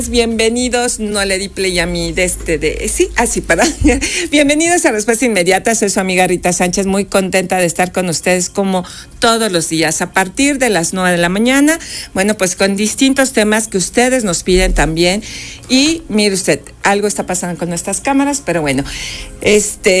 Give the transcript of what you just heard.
Bienvenidos, no le di play a mí sí, así, perdón. Bienvenidos a Respuesta Inmediata, soy su amiga Rita Sánchez, muy contenta de estar con ustedes como todos los días, a partir de las 9 de la mañana, bueno, pues con distintos temas que ustedes nos piden también, y mire usted, algo está pasando con nuestras cámaras, pero bueno,